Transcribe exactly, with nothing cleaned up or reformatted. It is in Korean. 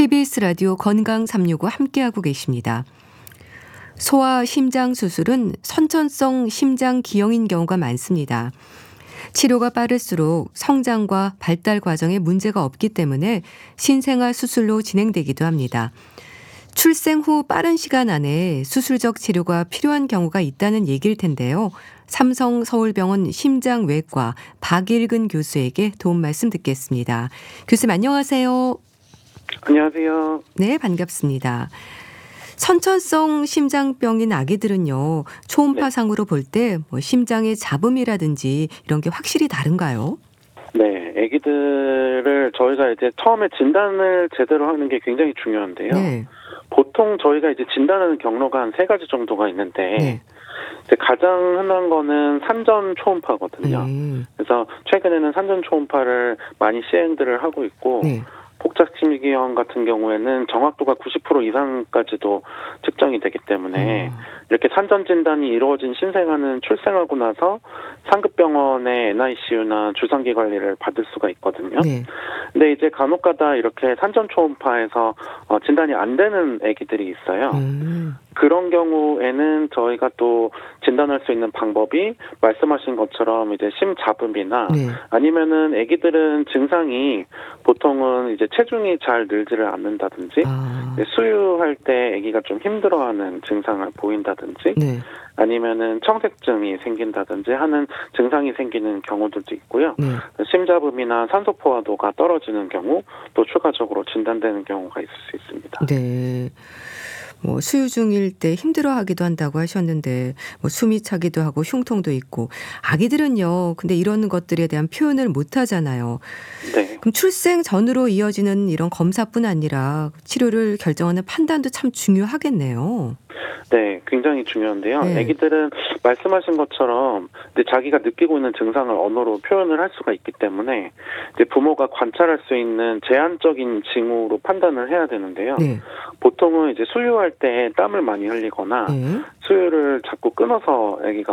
케이비에스 라디오 건강 삼육오 함께하고 계십니다. 소아 심장 수술은 선천성 심장 기형인 경우가 많습니다. 치료가 빠를수록 성장과 발달 과정에 문제가 없기 때문에 신생아 수술로 진행되기도 합니다. 출생 후 빠른 시간 안에 수술적 치료가 필요한 경우가 있다는 얘기일 텐데요. 삼성서울병원 심장외과 박일근 교수에게 도움 말씀 듣겠습니다. 교수님 안녕하세요. 안녕하세요. 네, 반갑습니다. 선천성 심장병인 아기들은요, 초음파상으로 볼 때 뭐 심장의 잡음이라든지 이런 게 확실히 다른가요? 네, 아기들을 저희가 이제 처음에 진단을 제대로 하는 게 굉장히 중요한데요. 네. 보통 저희가 이제 진단하는 경로가 한 세 가지 정도가 있는데, 네. 이제 가장 흔한 거는 산전 초음파거든요. 네. 그래서 최근에는 산전 초음파를 많이 시행들을 하고 있고, 네. 복잡심기형 같은 경우에는 정확도가 구십 퍼센트 이상까지도 측정이 되기 때문에 음. 이렇게 산전 진단이 이루어진 신생아는 출생하고 나서 상급병원의 엔아이씨유나 주상기 관리를 받을 수가 있거든요. 네. 근데 이제 간혹가다 이렇게 산전 초음파에서 어, 진단이 안 되는 아기들이 있어요. 음. 그런 경우에는 저희가 또 진단할 수 있는 방법이 말씀하신 것처럼 이제 심잡음이나 네. 아니면은 아기들은 증상이 보통은 이제 체중이 잘 늘지를 않는다든지 아. 수유할 때 아기가 좀 힘들어하는 증상을 보인다든지 네. 아니면은 청색증이 생긴다든지 하는 증상이 생기는 경우들도 있고요. 네. 심잡음이나 산소 포화도가 떨어지는 경우 또 추가적으로 진단되는 경우가 있을 수 있습니다. 네. 뭐 수유 중일 때 힘들어하기도 한다고 하셨는데 뭐 숨이 차기도 하고 흉통도 있고 아기들은요. 근데 이런 것들에 대한 표현을 못 하잖아요. 네. 그럼 출생 전으로 이어지는 이런 검사뿐 아니라 치료를 결정하는 판단도 참 중요하겠네요. 네, 굉장히 중요한데요. 네. 아기들은 말씀하신 것처럼 이제 자기가 느끼고 있는 증상을 언어로 표현을 할 수가 있기 때문에 이제 부모가 관찰할 수 있는 제한적인 징후로 판단을 해야 되는데요. 네. 보통은 이제 수유할 때 땀을 많이 흘리거나 네. 수유를 자꾸 끊어서 아기가